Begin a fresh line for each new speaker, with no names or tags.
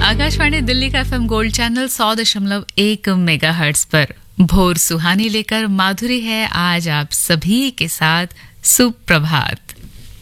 आकाशवाणी दिल्ली का FM gold channel 100.1 megahertz पर भोर सुहानी लेकर माधुरी है आज आप सभी के साथ सुप्रभात।